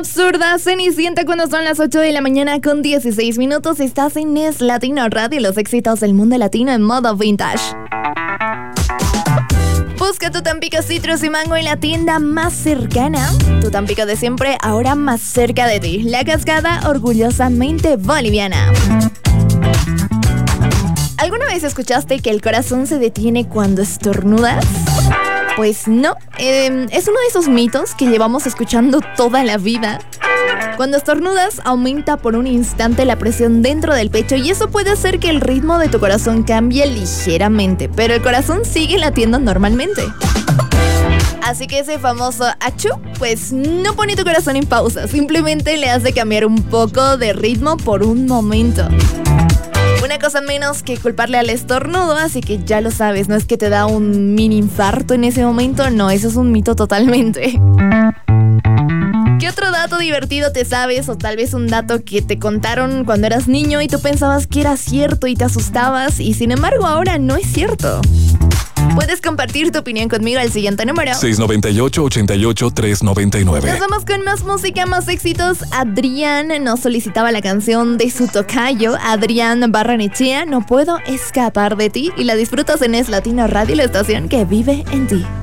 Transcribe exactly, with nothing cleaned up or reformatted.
Absurda Cenicienta cuando son las ocho de la mañana con dieciséis minutos. Estás en Es Latino Radio, los éxitos del mundo latino en modo vintage. Busca tu Tampico Citrus y Mango en la tienda más cercana. Tu Tampico de siempre, ahora más cerca de ti. La Cascada, orgullosamente boliviana. ¿Alguna vez escuchaste que el corazón se detiene cuando estornudas? Pues no, eh, es uno de esos mitos que llevamos escuchando toda la vida. Cuando estornudas, aumenta por un instante la presión dentro del pecho y eso puede hacer que el ritmo de tu corazón cambie ligeramente, pero el corazón sigue latiendo normalmente. Así que ese famoso achú, pues no pone tu corazón en pausa, simplemente le hace cambiar un poco de ritmo por un momento. Una cosa menos que culparle al estornudo, así que ya lo sabes, no es que te da un mini infarto en ese momento, no, eso es un mito totalmente. ¿Qué otro dato divertido te sabes? O tal vez un dato que te contaron cuando eras niño y tú pensabas que era cierto y te asustabas y sin embargo ahora no es cierto. Puedes compartir tu opinión conmigo al siguiente número seis nueve ocho, ocho ocho, tres nueve nueve. Nos vamos con más música, más éxitos. Adrián nos solicitaba la canción de su tocayo, Adrián Barranechea, No puedo escapar de ti, y la disfrutas en Es Latino Radio, la estación que vive en ti.